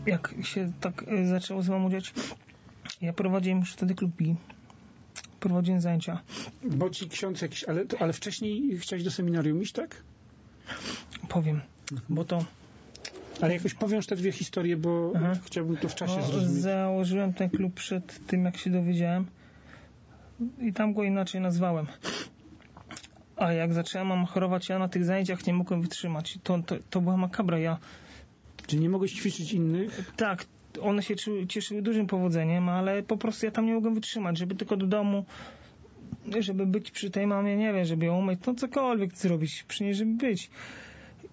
jak się tak zaczęło z mną dziać, ja prowadziłem już wtedy klub B. Prowadziłem zajęcia. Bo ci ksiądz jakiś, ale wcześniej chciałeś do seminarium iść, tak? Powiem, bo to... Ale jakoś powiąż te dwie historie, bo chciałbym to w czasie zrozumieć. Założyłem ten klub przed tym, jak się dowiedziałem i tam go inaczej nazwałem. A jak zacząłem chorować, ja na tych zajęciach nie mogłem wytrzymać. To była makabra. Czy nie mogłeś ćwiczyć innych? Tak, one się cieszyły dużym powodzeniem, ale po prostu ja tam nie mogłem wytrzymać, żeby tylko do domu, żeby być przy tej mamie, nie wiem, żeby ją umyć, no cokolwiek zrobić, przy niej, żeby być.